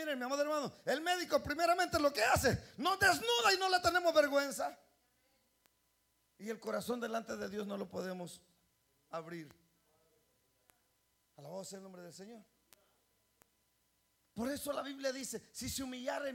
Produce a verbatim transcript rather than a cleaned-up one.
miren, mi amado hermano, el médico primeramente lo que hace, nos desnuda y no le tenemos vergüenza. Y el corazón delante de Dios no lo podemos abrir. Alabado sea el nombre del Señor. Por eso la Biblia dice: si se humillare